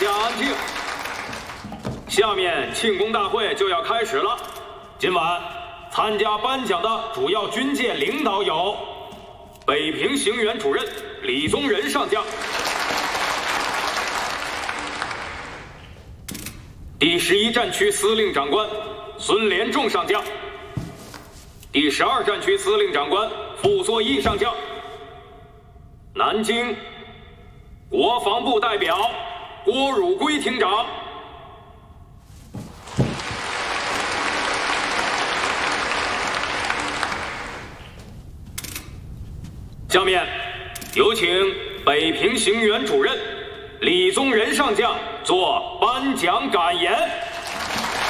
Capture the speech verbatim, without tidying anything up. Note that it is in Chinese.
家安静。下面庆功大会就要开始了。今晚参加颁奖的主要军界领导有北平行辕主任李宗仁上将，第十一战区司令长官孙连仲上将，第十二战区司令长官傅作义上将，南京国防部代表郭汝瑰厅长。下面有请北平行辕主任李宗仁上将作颁奖感言。